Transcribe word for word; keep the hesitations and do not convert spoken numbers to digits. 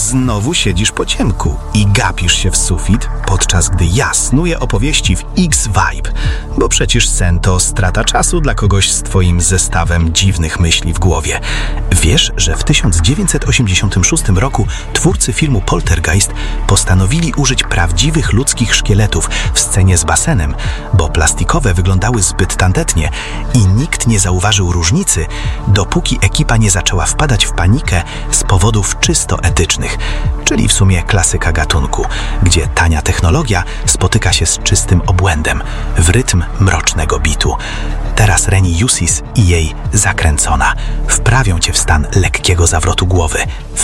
znowu siedzisz po ciemku i gapisz się w sufit, podczas gdy ja snuję opowieści w X-Vibe, bo przecież sen to strata czasu dla kogoś z twoim zestawem dziwnych myśli w głowie. Wiesz, że w tysiąc dziewięćset osiemdziesiątym szóstym roku twórcy filmu Poltergeist postanowili użyć prawdziwych ludzkich szkieletów w scenie z basenem, bo plastikowe wyglądały zbyt tandetnie i nikt nie zauważył różnicy, dopóki ekipa nie zaczęła wpadać w panikę z powodów czysto etycznych, czyli w sumie klasyka gatunku, gdzie tania technologia spotyka się z czystym obłędem w rytm mrocznego bitu. Teraz Reni Jusis i jej Zakręcona wprawią cię w stan lekkiego zawrotu głowy